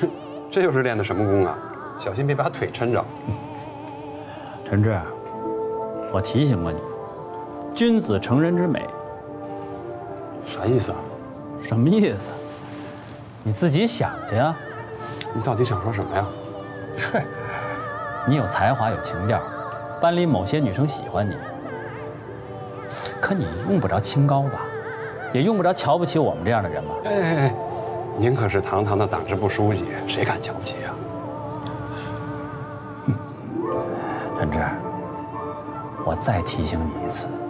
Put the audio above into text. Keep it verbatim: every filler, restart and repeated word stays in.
这又是练的什么功啊？小心别把腿抻着。 陈志，我提醒过你，君子成人之美。 啥意思啊？ 什么意思？你自己想去呀。 你到底想说什么呀？ 是，你有才华有情调，班里某些女生喜欢你，可你用不着清高吧，也用不着瞧不起我们这样的人吧？ 哎哎哎，您可是堂堂的党支部书记，谁敢瞧不起啊？ 陈志，我再提醒你一次。